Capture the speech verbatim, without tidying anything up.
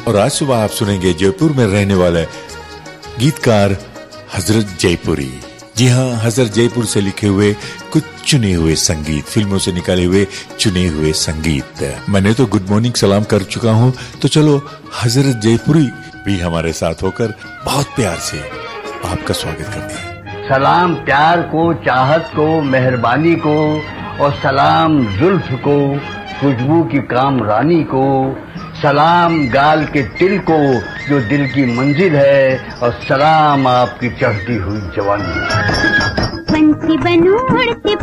और आज सुबह आप सुनेंगे जयपुर में रहने वाले गीतकार हजरत जयपुरी। जी हाँ, हजरत जयपुर से लिखे हुए कुछ चुने हुए संगीत, फिल्मों से निकाले हुए चुने हुए संगीत। मैंने तो गुड मॉर्निंग सलाम कर चुका हूँ, तो चलो हजरत जयपुरी भी हमारे साथ होकर बहुत प्यार से आपका स्वागत करते हैं। सलाम प्यार को, चाहत को, मेहरबानी को, और सलाम जुल्फ को, खुशबू की कामरानी को, सलाम गाल के तिल को जो दिल की मंजिल है, और सलाम आपकी चढ़ती हुई जवानी। पंछी बनूं उड़ती